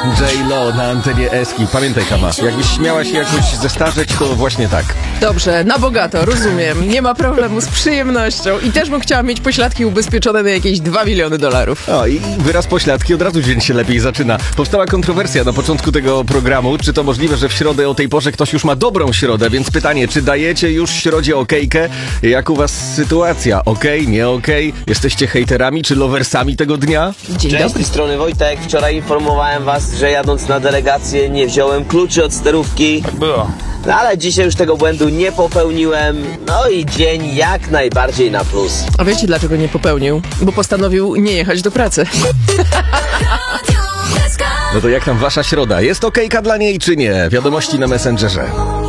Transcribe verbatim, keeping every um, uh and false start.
J-Lo na antenie Eski. Pamiętaj, Kama, jakbyś śmiała się jakoś zestarzeć, to właśnie tak. Dobrze, na bogato, rozumiem. Nie ma problemu, z przyjemnością. I też bym chciała mieć pośladki ubezpieczone na jakieś dwa miliony dolarów. O, i wyraz pośladki, od razu dzień się lepiej zaczyna. Powstała kontrowersja na początku tego programu. Czy to możliwe, że w środę o tej porze ktoś już ma dobrą środę? Więc pytanie, czy dajecie już środzie okejkę? Jak u was sytuacja? Okej, nie okej? Jesteście hejterami czy loversami tego dnia? Dzień Cześć, z dobry. tej strony Wojtek. Wczoraj informowałem was, że jadąc na delegację nie wziąłem kluczy od sterówki. Tak było. No ale dzisiaj już tego błędu nie popełniłem. No i dzień jak najbardziej na plus. A wiecie, dlaczego nie popełnił? Bo postanowił nie jechać do pracy. No to jak tam wasza środa? Jest okejka dla niej czy nie? Wiadomości na Messengerze.